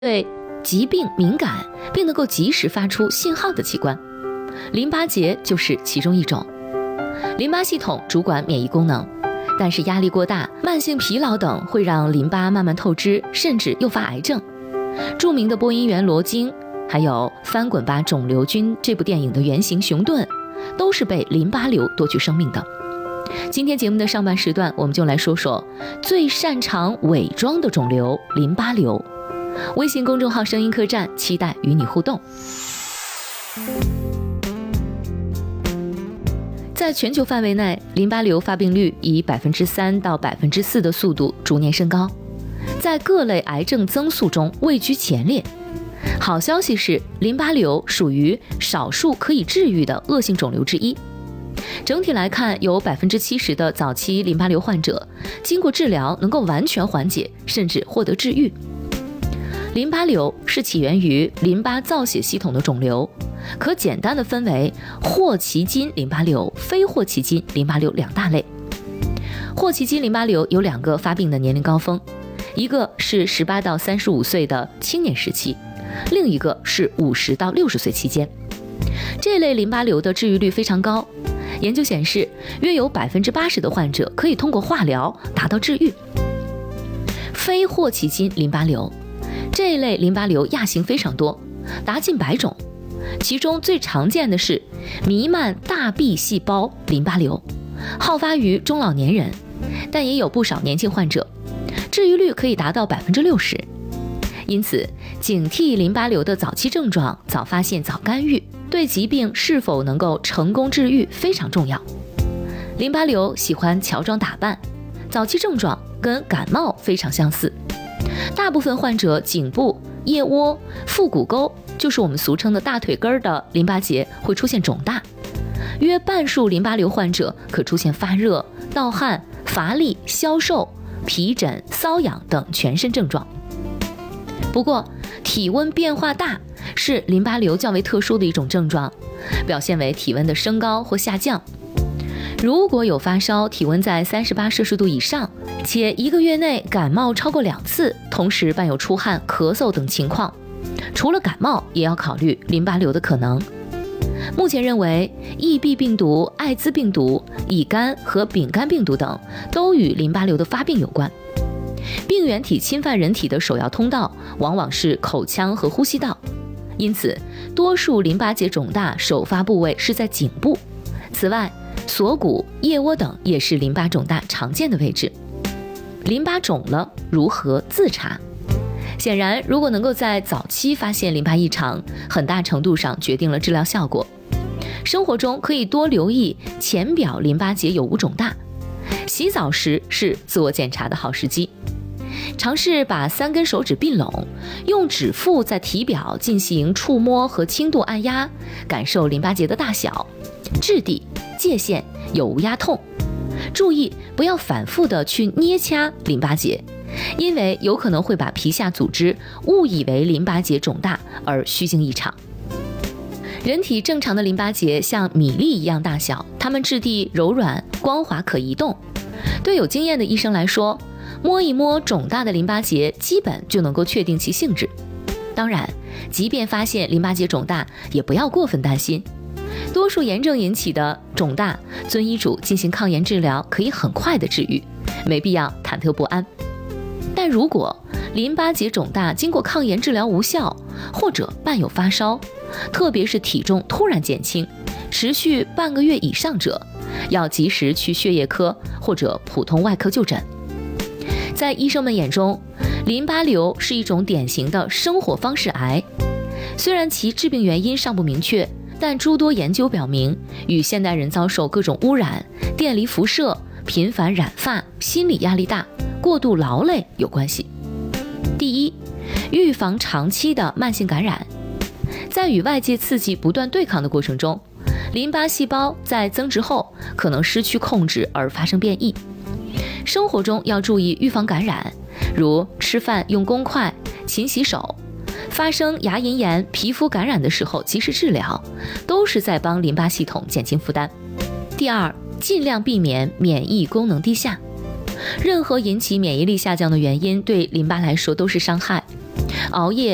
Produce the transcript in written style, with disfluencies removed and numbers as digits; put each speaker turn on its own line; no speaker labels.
对疾病敏感并能够及时发出信号的器官，淋巴结就是其中一种。淋巴系统主管免疫功能，但是压力过大、慢性疲劳等会让淋巴慢慢透支，甚至诱发癌症。著名的播音员罗京，还有《翻滚吧，肿瘤君》这部电影的原型熊顿，都是被淋巴瘤夺去生命的。今天节目的上半时段，我们就来说说最擅长伪装的肿瘤——淋巴瘤。微信公众号声音客栈，期待与你互动。在全球范围内，淋巴瘤发病率以3%到4%的速度逐年升高，在各类癌症增速中位居前列。好消息是，淋巴瘤属于少数可以治愈的恶性肿瘤之一。整体来看，有70%的早期淋巴瘤患者经过治疗能够完全缓解，甚至获得治愈。淋巴瘤是起源于淋巴造血系统的肿瘤，可简单的分为霍奇金淋巴瘤、非霍奇金淋巴瘤两大类。霍奇金淋巴瘤有2个发病的年龄高峰，一个是18到35岁的青年时期，另一个是50到60岁期间。这类淋巴瘤的治愈率非常高，研究显示，约有80%的患者可以通过化疗达到治愈。非霍奇金淋巴瘤这一类淋巴瘤亚型非常多，达近100种，其中最常见的是弥漫大 B 细胞淋巴瘤，好发于中老年人，但也有不少年轻患者，治愈率可以达到60%。因此，警惕淋巴瘤的早期症状，早发现早干预，对疾病是否能够成功治愈非常重要。淋巴瘤喜欢乔装打扮，早期症状跟感冒非常相似。大部分患者颈部、腋窝、腹股沟，就是我们俗称的大腿根的淋巴结会出现肿大，约半数淋巴瘤患者可出现发热、盗汗、乏力、消瘦、皮疹、瘙痒等全身症状。不过，体温变化大是淋巴瘤较为特殊的一种症状，表现为体温的升高或下降。如果有发烧，体温在38摄氏度以上，且1个月内感冒超过2次，同时伴有出汗、咳嗽等情况，除了感冒，也要考虑淋巴瘤的可能。目前认为，EB 病毒、艾滋病毒、乙肝和丙肝病毒等都与淋巴瘤的发病有关。病原体侵犯人体的首要通道往往是口腔和呼吸道，因此多数淋巴结肿大首发部位是在颈部。此外，锁骨、腋窝等也是淋巴肿大常见的位置。淋巴肿了，如何自查？显然，如果能够在早期发现淋巴异常，很大程度上决定了治疗效果。生活中可以多留意浅表淋巴结有无肿大，洗澡时是自我检查的好时机。尝试把3根手指并拢，用指腹在体表进行触摸和轻度按压，感受淋巴结的大小、质地、界限，有无压痛。注意不要反复的去捏掐淋巴结，因为有可能会把皮下组织误以为淋巴结肿大而虚惊一场。人体正常的淋巴结像米粒一样大小，它们质地柔软、光滑，可移动。对有经验的医生来说，摸一摸肿大的淋巴结，基本就能够确定其性质。当然，即便发现淋巴结肿大，也不要过分担心。多数炎症引起的肿大，遵医嘱进行抗炎治疗，可以很快的治愈，没必要忐忑不安。但如果淋巴结肿大经过抗炎治疗无效，或者伴有发烧，特别是体重突然减轻，持续半个月以上者，要及时去血液科或者普通外科就诊。在医生们眼中，淋巴瘤是一种典型的生活方式癌，虽然其致病原因尚不明确，但诸多研究表明，与现代人遭受各种污染、电离辐射、频繁染发、心理压力大、过度劳累有关系。第一，预防长期的慢性感染。在与外界刺激不断对抗的过程中，淋巴细胞在增殖后可能失去控制而发生变异。生活中要注意预防感染，如吃饭用公筷、勤洗手，发生牙龈炎、皮肤感染的时候及时治疗，都是在帮淋巴系统减轻负担。第二，尽量避免免疫功能低下。任何引起免疫力下降的原因对淋巴来说都是伤害。熬夜、